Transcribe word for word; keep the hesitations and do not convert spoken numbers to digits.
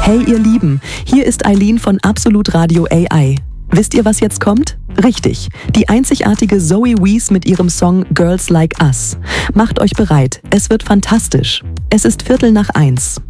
Hey ihr Lieben, hier ist Eileen von Absolut Radio A I. Wisst ihr, was jetzt kommt? Richtig, die einzigartige Zoe Wees mit ihrem Song Girls Like Us. Macht euch bereit, es wird fantastisch. Es ist Viertel nach eins.